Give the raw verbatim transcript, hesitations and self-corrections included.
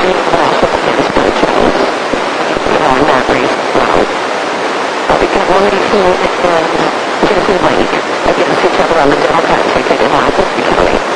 very aggressive against pro-choice, you know, in that race route. But we got Mauricio and Jesse White against each other on the Democratic ticket in Rochester County.